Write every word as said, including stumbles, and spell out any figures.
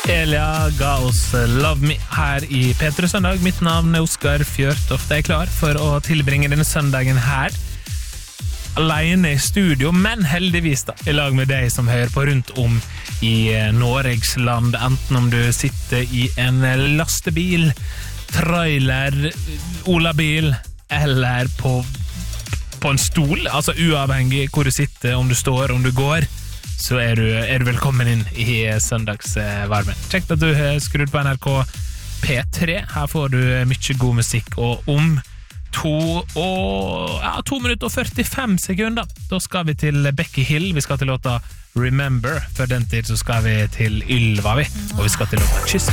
Elia ga oss Love Me her i P tre Søndag. Mitt navn er Oskar Fjørtoft. Jeg er klar for å tilbringe denne søndagen her alene i studio, men heldigvis da, i lag med deg som hører på rundt om i Norges land, enten om du sitter i en lastebil, trailer, olabil, eller på, på en stol, altså uavhengig hvor du sitter, om du står, om du går, så er du, er du velkommen inn i søndagsvarmen. Kjekt at du har skrudd på N R K P tre. Her får du mye god musikk, og om to, og, ja, to minutter og førtifem sekunder, da skal vi til Becky Hill. Vi skal til låta Remember. Før den tid så skal vi til Ylva, vi. Og vi skal til låta Kyss.